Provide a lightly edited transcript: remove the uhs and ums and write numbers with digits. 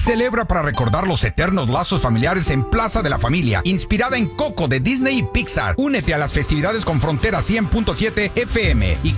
Celebra para recordar los eternos lazos familiares en Plaza de la Familia, inspirada en Coco de Disney y Pixar. Únete a las festividades con Frontera 100.7 FM y